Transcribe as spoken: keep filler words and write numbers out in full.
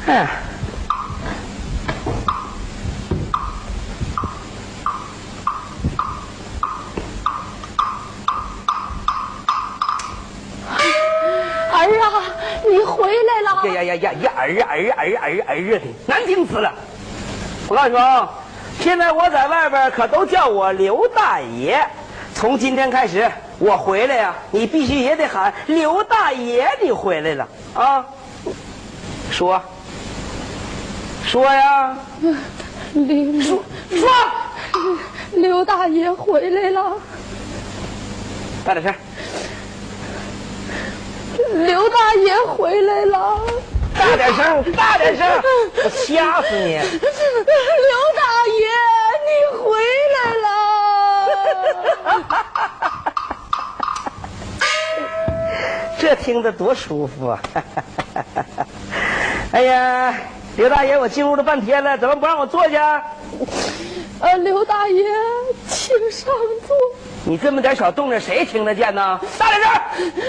哎。 儿啊，你回来了！ 呀呀呀呀呀！儿儿儿儿儿的，难听死了！我告诉你说啊，现在我在外边可都叫我刘大爷。从今天开始，我回来呀，你必须也得喊刘大爷，你回来了啊！说，说呀， 刘说说， 刘大爷回来了。 大点声。 刘大爷回来了， 大点声，大点声，我掐死你！ 刘大爷，你回来了， 这听着多舒服啊！哎呀，刘大爷，我进屋了半天了，怎么不让我坐下？ 呃，刘大爷，请上座。 你这么点小动静，谁听得见呢？大点声！